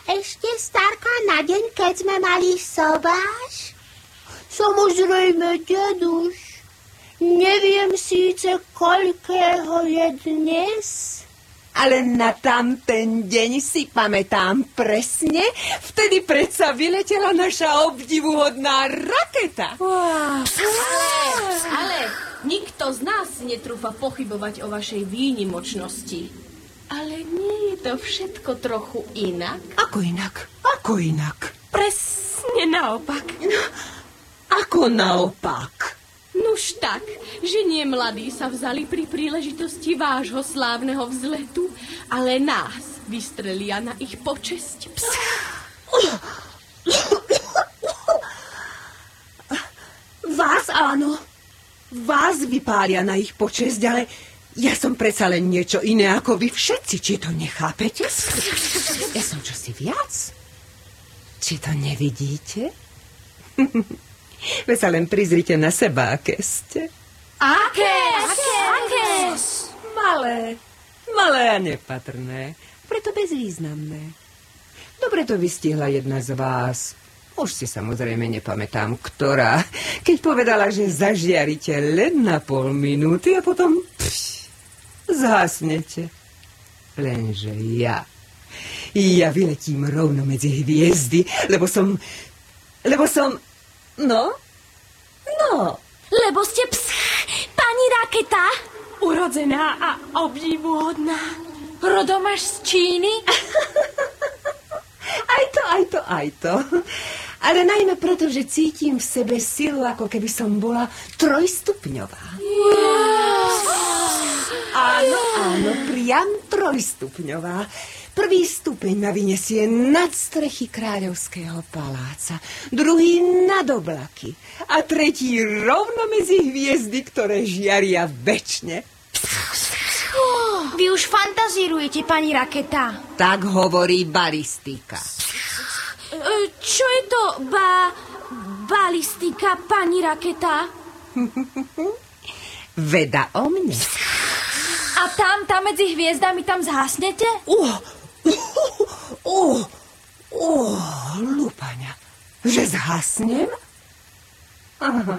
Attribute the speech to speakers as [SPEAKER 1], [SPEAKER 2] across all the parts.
[SPEAKER 1] ešte starka na deň, keď sme mali sobáš? Samozrejme, deduš. Neviem síce, koľkého je dnes.
[SPEAKER 2] Ale na tamten deň si pamätám presne, vtedy predsa vyletela naša obdivuhodná raketa.
[SPEAKER 3] Ale nikto z nás netrúfa pochybovať o vašej výnimočnosti. Ale nie je to všetko trochu inak?
[SPEAKER 2] Ako inak? Ako inak?
[SPEAKER 3] Presne naopak.
[SPEAKER 2] No, ako naopak?
[SPEAKER 3] Nuž tak, že nie mladí sa vzali pri príležitosti vášho slávneho vzletu, ale nás vystrelia na ich počesť.
[SPEAKER 2] Vás áno. Vás vypália na ich počesť, ale ja som predsa len niečo iné ako vy všetci. Či to nechápete? Ja som čosi viac. Či to nevidíte? Veď sa len prizrite na seba, aké ste.
[SPEAKER 3] Aké?
[SPEAKER 2] Malé a nepatrné, preto bezvýznamné. Dobre to vystihla jedna z vás. Už si samozrejme nepamätám, ktorá, keď povedala, že zažiarite len na pol minúty a potom zhasnete. Lenže ja vyletím rovno medzi hviezdy, lebo som... No?
[SPEAKER 3] Lebo ste pani Raketa? Urodzená a obdivuhodná. Rodom až z Číny?
[SPEAKER 2] Aj to. Ale najmä preto, že cítim v sebe silu, ako keby som bola trojstupňová. Áno, priam trojstupňová. Prvý stupeň ma vyniesie nad strechy kráľovského paláca, druhý nad oblaky a tretí rovno medzi hviezdy, ktoré žiaria večne.
[SPEAKER 4] Vy už fantazírujete, pani Raketa.
[SPEAKER 2] Tak hovorí balistika.
[SPEAKER 4] Čo je to balistika, pani Raketa?
[SPEAKER 2] Veda o mne.
[SPEAKER 4] A tam medzi hviezdami, tam zhasnete?
[SPEAKER 2] Lúpaňa, že zhasnem? Aha.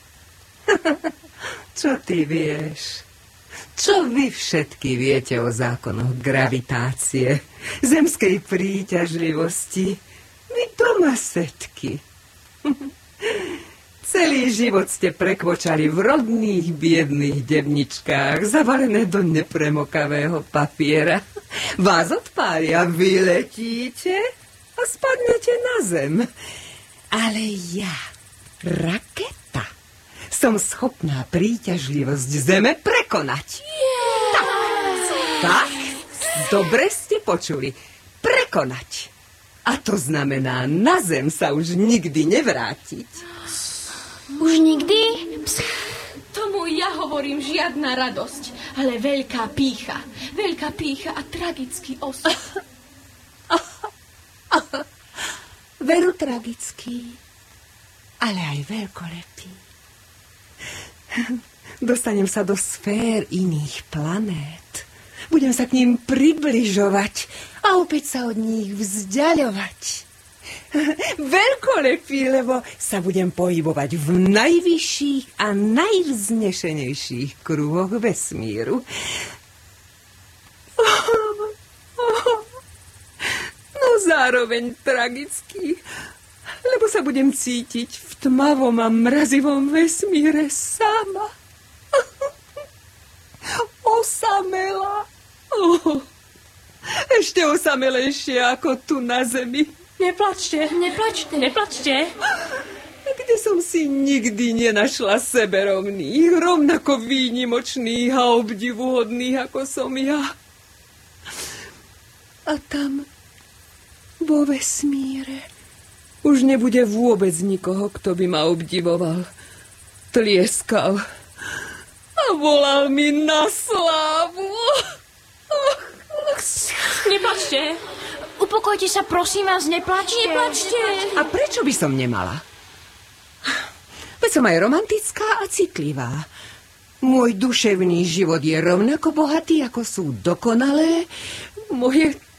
[SPEAKER 2] Čo ty vieš? Čo vy všetky viete o zákonoch gravitácie, zemskej príťažlivosti? Vy domasetky. Celý život ste prekvočali v rodných biedných devničkách, zavalené do nepremokavého papiera. Vás odpália, vyletíte a spadnete na zem. Ale ja, raketa, som schopná príťažlivosť zeme prekonať. Tak, dobre ste počuli. Prekonať. A to znamená na zem sa už nikdy nevrátiť.
[SPEAKER 4] Už nikdy?
[SPEAKER 3] Tomu ja hovorím žiadna radosť, ale veľká pýcha. Veľká pýcha a tragický osud.
[SPEAKER 2] Veru tragický, ale aj veľkolepý. Dostanem sa do sfér iných planét. Budem sa k ním približovať a opäť sa od nich vzdiaľovať. Veľkolepý, lebo sa budem pohybovať v najvyšších a najvznešenejších kruhoch vesmíru. No zároveň tragický, lebo sa budem cítiť v tmavom a mrazivom vesmíre sama. Osamela. Ešte osamelejšie ako tu na zemi.
[SPEAKER 3] Neplačte.
[SPEAKER 2] Kde som si nikdy nenašla seberovných, rovnako výnimočných a obdivuhodných, ako som ja. A tam, vo vesmíre, už nebude vôbec nikoho, kto by ma obdivoval. Tlieskal a volal mi na slávu.
[SPEAKER 3] Neplačte.
[SPEAKER 4] Upokojte sa, prosím vás, neplačte.
[SPEAKER 2] A prečo by som nemala? Veď som aj romantická a citlivá. Môj duševný život je rovnako bohatý, ako sú dokonalé moje